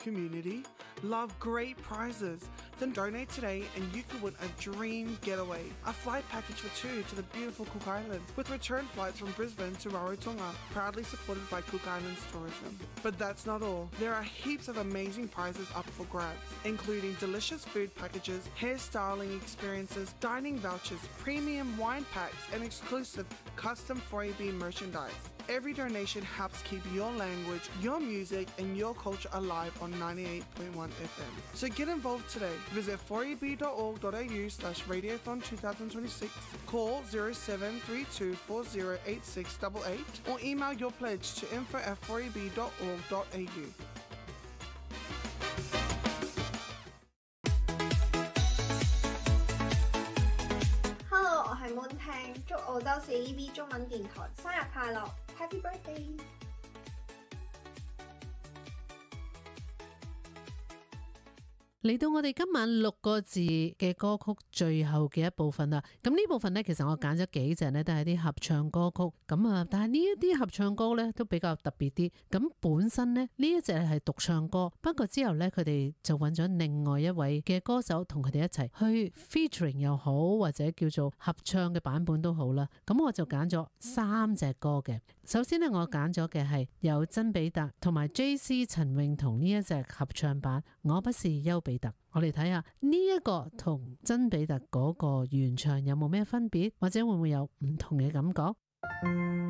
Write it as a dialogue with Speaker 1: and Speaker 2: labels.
Speaker 1: community, love great prizes? Then donate today and you could win a dream getaway. A flight package for two to the beautiful Cook Islands with return flights from Brisbane to Rarotonga, proudly supported by Cook Islands Tourism. But that's not all. There are heaps of amazing prizes up for grabs, including delicious food packages, hairstyling experiences, dining vouchers, premium wine packs, and exclusive custom 4AB merchandise. Every donation helps keep your language, your music, and your culture alive on 98.1 FM. So get involved today. Visit 4ab.org.au/radiothon 2026, call 0732408688, or email your pledge to info@4ab.org.au.
Speaker 2: Hello， 我係 Moon 聽，祝澳洲4EB 中文電台生日快樂 ，Happy Birthday！
Speaker 3: 嚟到我哋今晚6個字嘅歌曲最後嘅一部分啦。咁呢部分呢，其實我揀咗幾隻呢，都係啲合唱歌曲。咁啊，但係呢一啲合唱歌呢，都比較特別啲。咁本身呢，呢一隻係獨唱歌，不過之後呢，佢哋就揾咗另外一位嘅歌手同佢哋一齊去 featuring 又好，或者叫做合唱嘅版本都好啦。咁我就揀咗3隻歌嘅。首先呢，我揀咗嘅係由曾比特同埋 JC 陳詠彤呢一隻合唱版《我不是丘比特》。我哋睇下呢一個同曾比特嗰個原唱有冇咩分別，或者會唔會有唔同嘅感覺？